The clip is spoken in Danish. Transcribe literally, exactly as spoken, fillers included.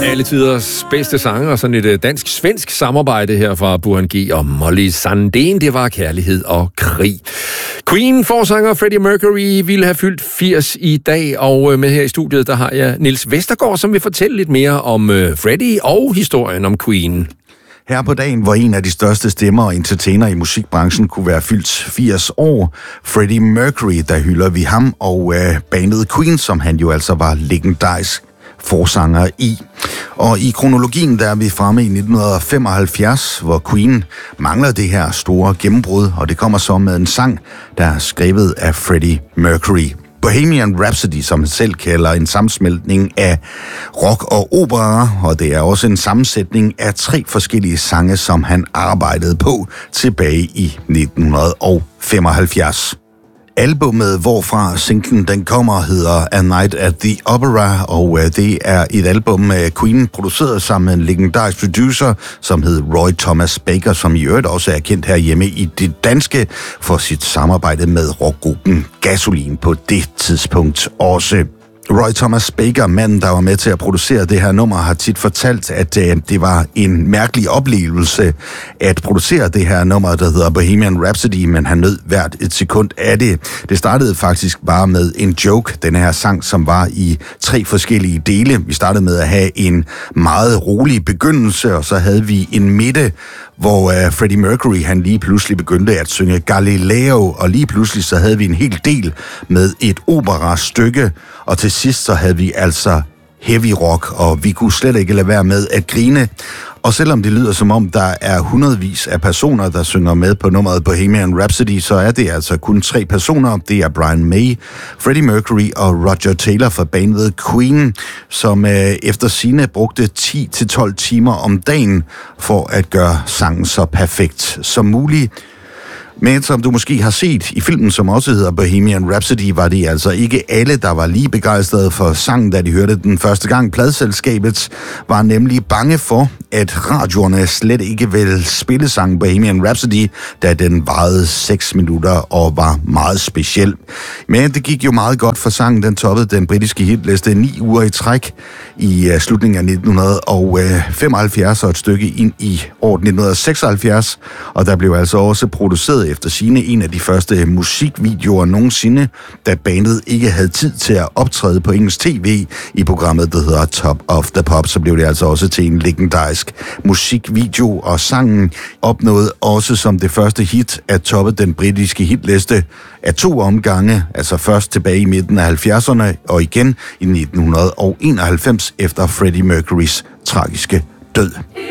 Alle tiders bedste sanger og sådan et dansk-svensk samarbejde her fra Burhan G og Molly Sandén. Det var kærlighed og krig. Queen-forsanger Freddie Mercury ville have fyldt firs i dag, og med her i studiet, der har jeg Niels Vestergaard, som vil fortælle lidt mere om Freddie og historien om Queen. Her på dagen, hvor en af de største stemmer og entertainer i musikbranchen kunne være fyldt firs år, Freddie Mercury, der hylder vi ham, og øh, bandet Queen, som han jo altså var legendarisk forsanger i. Og i kronologien, der er vi fremme i nitten femoghalvfjerds, hvor Queen mangler det her store gennembrud, og det kommer så med en sang, der er skrevet af Freddie Mercury. Bohemian Rhapsody, som han selv kalder en sammensmeltning af rock og opera, og det er også en sammensætning af tre forskellige sange, som han arbejdede på tilbage i nitten femoghalvfjerds. Albummet, hvorfra singlen den kommer, hedder A Night at the Opera, og det er et album, Queen produceret sammen med en legendarisk producer, som hed Roy Thomas Baker, som i øvrigt også er kendt herhjemme i det danske for sit samarbejde med rockgruppen Gasolin på det tidspunkt også. Roy Thomas Baker, manden, der var med til at producere det her nummer, har tit fortalt, at øh, det var en mærkelig oplevelse at producere det her nummer, der hedder Bohemian Rhapsody, men han nød hvert et sekund af det. Det startede faktisk bare med en joke, den her sang, som var i tre forskellige dele. Vi startede med at have en meget rolig begyndelse, og så havde vi en midte, hvor uh, Freddie Mercury, han lige pludselig begyndte at synge Galileo, og lige pludselig så havde vi en hel del med et operastykke, og til sidst så havde vi altså heavy rock, og vi kunne slet ikke lade være med at grine. Og selvom det lyder som om, der er hundredvis af personer, der synger med på nummeret Bohemian Rhapsody, så er det altså kun tre personer. Det er Brian May, Freddie Mercury og Roger Taylor fra bandet Queen, som øh, efter sigende brugte ti til tolv timer om dagen for at gøre sangen så perfekt som muligt. Men som du måske har set i filmen, som også hedder Bohemian Rhapsody, var det altså ikke alle, der var lige begejstrede for sangen, da de hørte den første gang. Pladeselskabet var nemlig bange for, at radioerne slet ikke ville spille sangen Bohemian Rhapsody, da den varede seks minutter og var meget speciel. Men det gik jo meget godt for sangen. Den toppede den britiske hitliste ni uger i træk i uh, slutningen af nitten femoghalvfjerds og et stykke ind i år nitten seksoghalvfjerds. Og der blev altså også produceret efter sigende en af de første musikvideoer nogensinde, da bandet ikke havde tid til at optræde på engelsk tv i programmet, der hedder Top of the Pops. Så blev det altså også til en legendarisk musikvideo, og sangen opnåede også som det første hit at toppe den britiske hitliste af to omgange, altså først tilbage i midten af halvfjerdserne og igen i nitten enoghalvfems efter Freddie Mercurys tragiske død.